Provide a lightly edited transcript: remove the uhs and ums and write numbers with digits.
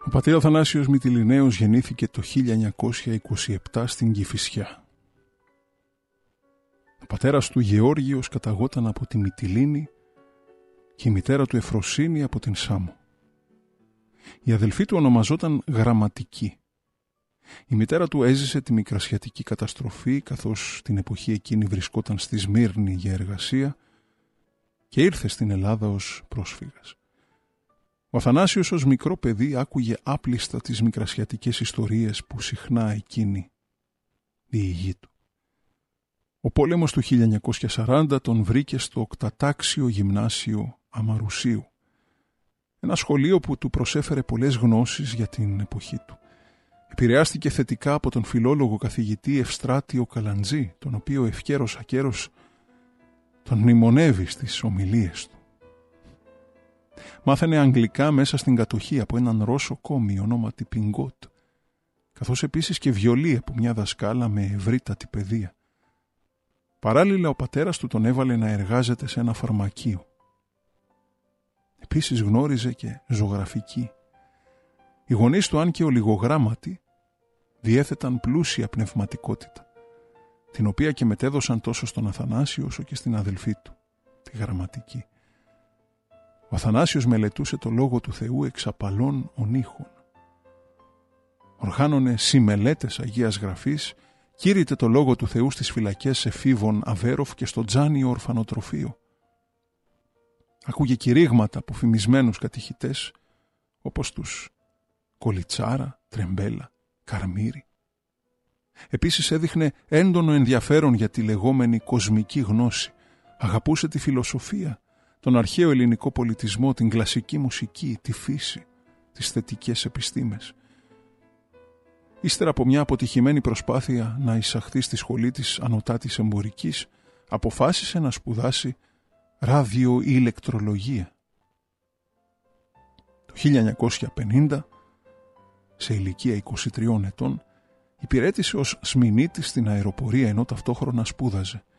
Ο πατήρ Αθανάσιος Μυτιληναίος γεννήθηκε το 1927 στην Κηφισιά. Ο πατέρας του Γεώργιος καταγόταν από τη Μυτιλήνη και η μητέρα του Εφροσύνη από την Σάμο. Η αδελφή του ονομαζόταν Γραμματική. Η μητέρα του έζησε τη μικρασιατική καταστροφή, καθώς την εποχή εκείνη βρισκόταν στη Σμύρνη για εργασία και ήρθε στην Ελλάδα ως πρόσφυγας. Ο Αθανάσιος ως μικρό παιδί άκουγε άπλιστα τις μικρασιατικές ιστορίες που συχνά εκείνη διηγεί του. Ο πόλεμος του 1940 τον βρήκε στο οκτατάξιο γυμνάσιο Αμαρουσίου, ένα σχολείο που του προσέφερε πολλές γνώσεις για την εποχή του. Επηρεάστηκε θετικά από τον φιλόλογο καθηγητή Ευστράτιο Καλαντζή, τον οποίο ευκαίρος ακέρος τον μνημονεύει στις ομιλίες του. Μάθαινε αγγλικά μέσα στην κατοχή από έναν Ρώσο κόμι ονόματι Πιγκότ, καθώς επίσης και βιολί από μια δασκάλα με ευρύτατη παιδεία. Παράλληλα ο πατέρας του τον έβαλε να εργάζεται σε ένα φαρμακείο. Επίσης γνώριζε και ζωγραφική. Οι γονείς του, αν και ολιγογράμματοι, διέθεταν πλούσια πνευματικότητα, την οποία και μετέδωσαν τόσο στον Αθανάσιο όσο και στην αδελφή του, τη Γραμματική. Ο Αθανάσιος μελετούσε το λόγο του Θεού εξ απαλών ονείχων. Οργάνωνε συμμελέτες Αγίας Γραφής, κήρυτε το λόγο του Θεού στις φυλακές εφήβων Αβέροφ και στο Τζάνιο ορφανοτροφείο. Άκουγε κηρύγματα από φημισμένους κατηχητές όπως τους Κολιτσάρα, Τρεμπέλα, Καρμύρη. Επίσης έδειχνε έντονο ενδιαφέρον για τη λεγόμενη κοσμική γνώση. Αγαπούσε τη φιλοσοφία, τον αρχαίο ελληνικό πολιτισμό, την κλασική μουσική, τη φύση, τις θετικές επιστήμες. Ύστερα από μια αποτυχημένη προσπάθεια να εισαχθεί στη σχολή της Ανωτάτης Εμπορικής, αποφάσισε να σπουδάσει ραδιοηλεκτρολογία. Το 1950, σε ηλικία 23 ετών, υπηρέτησε ως σμηνίτης στην αεροπορία ενώ ταυτόχρονα σπούδαζε.